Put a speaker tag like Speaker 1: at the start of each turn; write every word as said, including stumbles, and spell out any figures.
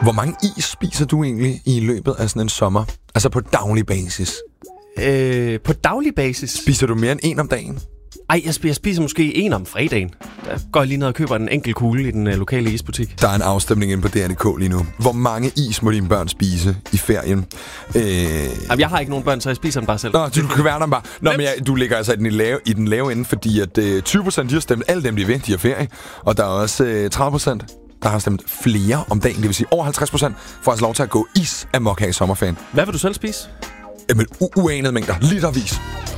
Speaker 1: Hvor mange is spiser du egentlig i løbet af sådan en sommer? Altså på daglig basis.
Speaker 2: Øh, på daglig basis?
Speaker 1: Spiser du mere end en om dagen?
Speaker 2: Ej, jeg spiser, jeg spiser måske en om fredagen. Der går jeg lige ned og køber en enkelt kugle i den øh, lokale isbutik.
Speaker 1: Der er en afstemning inde på D R punktum d k lige nu. Hvor mange is må dine børn spise i ferien? Øh...
Speaker 2: Jamen, jeg har ikke nogen børn, så jeg spiser dem bare selv.
Speaker 1: Nå, du kan være der bare. Nå, men jeg, du ligger altså i den lave, i den lave ende, fordi at øh, tyve procent de har stemt alle dem, de vil, de har ferie. Og der er også øh, tredive procent, der har stemt flere om dagen. Det vil sige, over halvtreds procent får altså lov til at gå is amok her i sommerferien.
Speaker 2: Hvad vil du selv spise?
Speaker 1: Jamen, u- uanede mængder. Litervis.